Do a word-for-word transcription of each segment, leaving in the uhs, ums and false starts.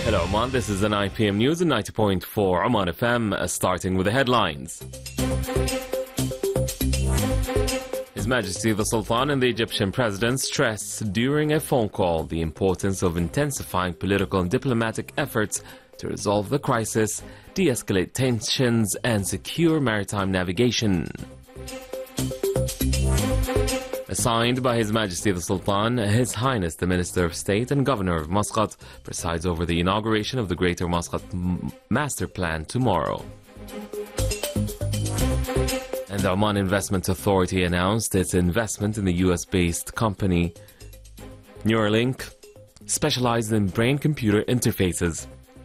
Hello Oman, this is the nine p m news at ninety point four Oman F M, uh, starting with the headlines. His Majesty the Sultan and the Egyptian President stress during a phone call the importance of intensifying political and diplomatic efforts to resolve the crisis, de-escalate tensions and secure maritime navigation. Assigned by His Majesty the Sultan, His Highness the Minister of State and Governor of Muscat presides over the inauguration of the Greater Muscat Master Plan tomorrow. And the Oman Investment Authority announced its investment in the U S-based company Neuralink, specialized in brain-computer interfaces.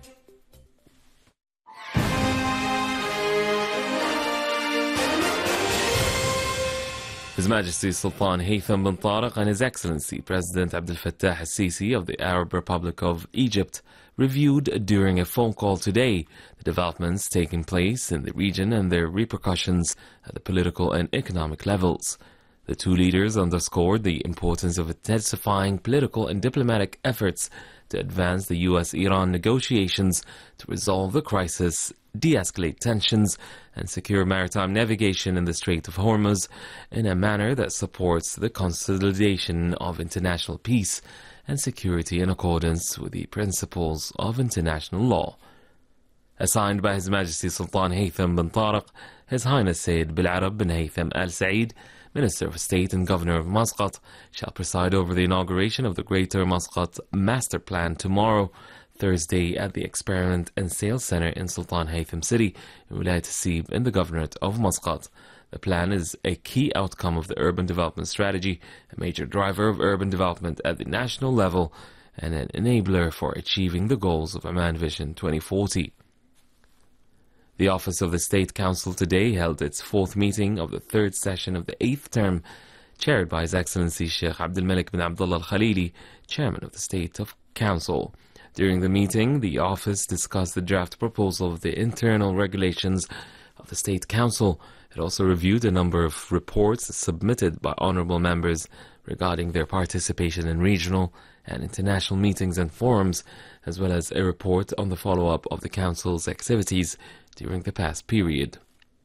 His Majesty Sultan Haytham bin Tariq and His Excellency President Abdel Fattah al-Sisi of the Arab Republic of Egypt reviewed during a phone call today the developments taking place in the region and their repercussions at the political and economic levels. The two leaders underscored the importance of intensifying political and diplomatic efforts to advance the U S Iran negotiations to resolve the crisis, de-escalate tensions and secure maritime navigation in the Strait of Hormuz in a manner that supports the consolidation of international peace and security in accordance with the principles of international law. Assigned by His Majesty Sultan Haytham bin Tariq, His Highness Sayyid Bil'Arab bin Haytham Al Saeed, Minister of State and Governor of Muscat, shall preside over the inauguration of the Greater Muscat Master Plan tomorrow, Thursday, at the Experiment and Sales Center in Sultan Haytham City in Wilayat Sib in the Governorate of Muscat. The plan is a key outcome of the urban development strategy, a major driver of urban development at the national level, and an enabler for achieving the goals of Oman Vision twenty forty. The Office of the State Council today held its fourth meeting of the third session of the eighth term, chaired by His Excellency Sheikh Abdul Malik bin Abdullah Al-Khalili, Chairman of the State of Council. During the meeting, the office discussed the draft proposal of the internal regulations of the State Council. It also reviewed a number of reports submitted by honourable members regarding their participation in regional and international meetings and forums, as well as a report on the follow-up of the Council's activities during the past period.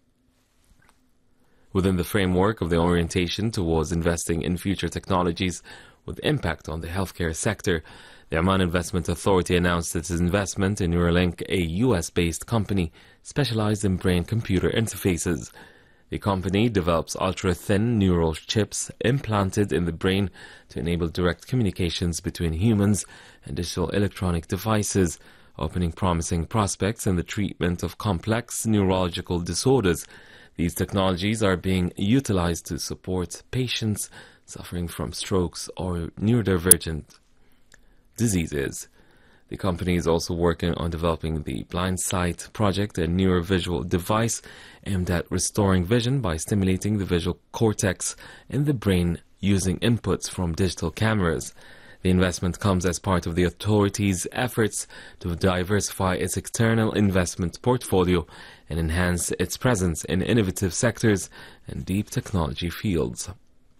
Within the framework of the orientation towards investing in future technologies with impact on the healthcare sector, the Oman Investment Authority announced its investment in Neuralink, a U S-based company specialized in brain-computer interfaces. The company develops ultra-thin neural chips implanted in the brain to enable direct communications between humans and digital electronic devices, opening promising prospects in the treatment of complex neurological disorders. These technologies are being utilized to support patients suffering from strokes or neurodivergent diseases. The company is also working on developing the Blind Sight project, a neurovisual device aimed at restoring vision by stimulating the visual cortex in the brain using inputs from digital cameras. The investment comes as part of the authority's efforts to diversify its external investment portfolio and enhance its presence in innovative sectors and deep technology fields.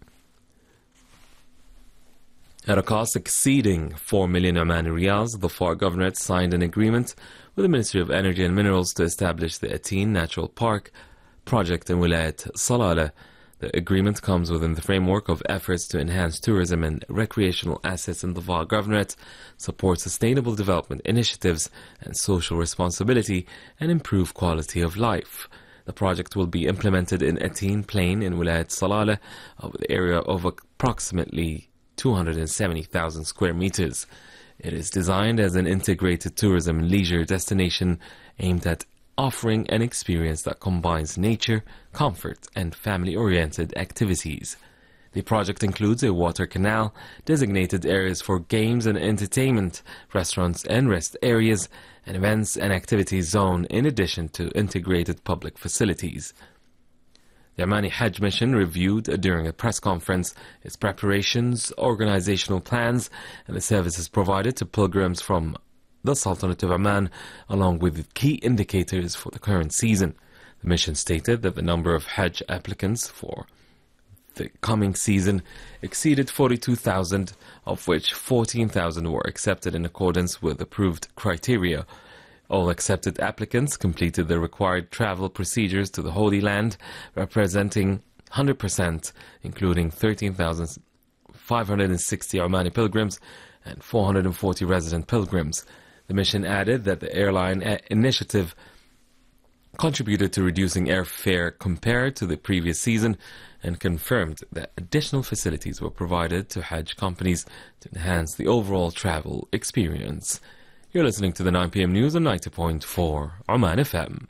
At a cost exceeding four million Omani riyals, the F A R Governorate signed an agreement with the Ministry of Energy and Minerals to establish the Ateen Natural Park project in Wilayat Salalah. The agreement comes within the framework of efforts to enhance tourism and recreational assets in the V A R Governorate, support sustainable development initiatives and social responsibility, and improve quality of life. The project will be implemented in Ateen Plain in Wilayat Salalah, over the area of approximately two hundred seventy thousand square meters. It is designed as an integrated tourism and leisure destination aimed at offering an experience that combines nature, comfort, and family-oriented activities. The project includes a water canal, designated areas for games and entertainment, restaurants and rest areas, an events and activities zone, in addition to integrated public facilities. The Omani Hajj Mission reviewed during a press conference its preparations, organizational plans, and the services provided to pilgrims from the Sultanate of Oman, along with key indicators for the current season. The mission stated that the number of Hajj applicants for the coming season exceeded forty-two thousand, of which fourteen thousand were accepted in accordance with approved criteria. All accepted applicants completed the required travel procedures to the Holy Land, representing one hundred percent, including thirteen thousand five hundred sixty Omani pilgrims and four hundred forty resident pilgrims. The mission added that the airline initiative contributed to reducing airfare compared to the previous season and confirmed that additional facilities were provided to Hajj companies to enhance the overall travel experience. You're listening to the nine p m news on ninety point four Oman F M.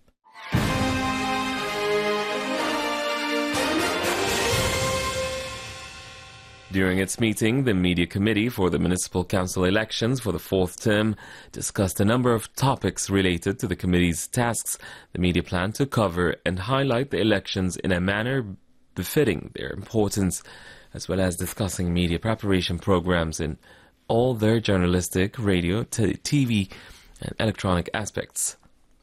During its meeting, the Media Committee for the Municipal Council elections for the fourth term discussed a number of topics related to the committee's tasks. The media planned to cover and highlight the elections in a manner befitting their importance, as well as discussing media preparation programs in all their journalistic, radio, T V, and electronic aspects.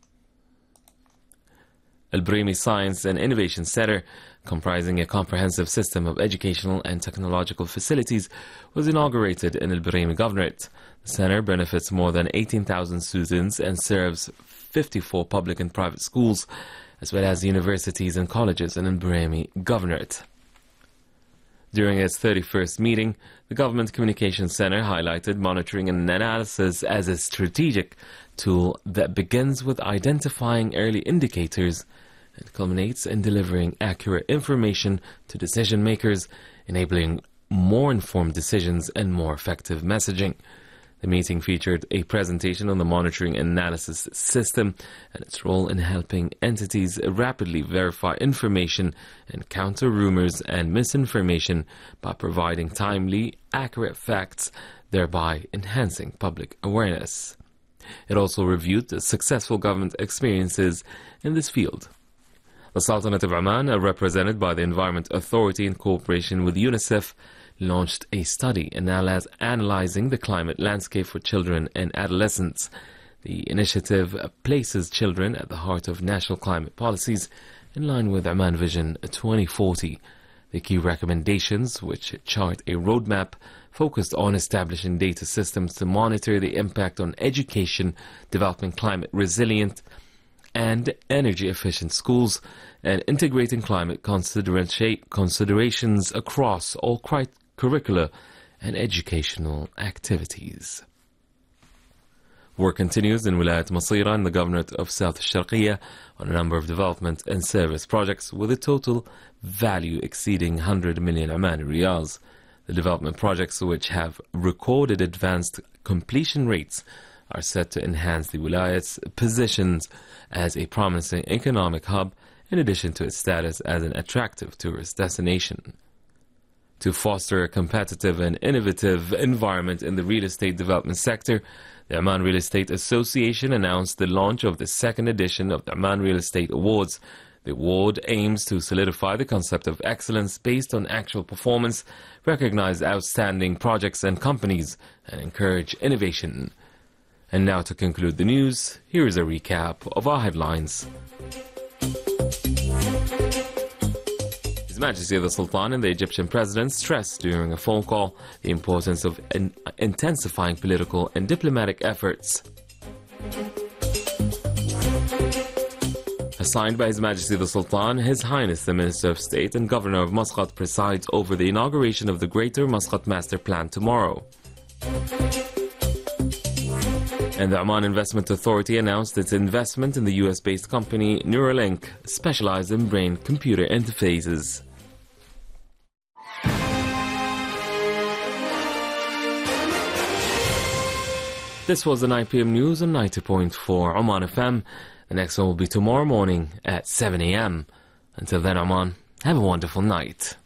Al Brahimi Science and Innovation Center, comprising a comprehensive system of educational and technological facilities, was inaugurated in Al Brahimi Governorate. The center benefits more than eighteen thousand students and serves fifty-four public and private schools, as well as universities and colleges in Al Brahimi Governorate. During its thirty-first meeting, the Government Communications Center highlighted monitoring and analysis as a strategic tool that begins with identifying early indicators and culminates in delivering accurate information to decision makers, enabling more informed decisions and more effective messaging. The meeting featured a presentation on the monitoring and analysis system and its role in helping entities rapidly verify information and counter rumors and misinformation by providing timely, accurate facts, thereby enhancing public awareness. It also reviewed the successful government experiences in this field. The Sultanate of Oman, represented by the Environment Authority in cooperation with UNICEF, launched a study analyzing the climate landscape for children and adolescents. The initiative places children at the heart of national climate policies in line with Oman Vision twenty forty. The key recommendations, which chart a roadmap, focused on establishing data systems to monitor the impact on education, developing climate resilient and energy-efficient schools, and integrating climate considerations across all curricula and educational activities. Work continues in Wilayat Masira in the Governorate of South Sharqiya on a number of development and service projects with a total value exceeding one hundred million Omani riyals. The development projects, which have recorded advanced completion rates, are set to enhance the Wilayat's positions as a promising economic hub in addition to its status as an attractive tourist destination. To foster a competitive and innovative environment in the real estate development sector, the Oman Real Estate Association announced the launch of the second edition of the Oman Real Estate Awards. The award aims to solidify the concept of excellence based on actual performance, recognize outstanding projects and companies, and encourage innovation. And now to conclude the news, here is a recap of our headlines. His Majesty the Sultan and the Egyptian President stressed during a phone call the importance of in intensifying political and diplomatic efforts. Assigned by His Majesty the Sultan, His Highness the Minister of State and Governor of Muscat presides over the inauguration of the Greater Muscat Master Plan tomorrow. And the Oman Investment Authority announced its investment in the U S-based company Neuralink, specialized in brain-computer interfaces. This was the nine p m news on ninety point four Oman F M. The next one will be tomorrow morning at seven a m Until then, Oman, have a wonderful night.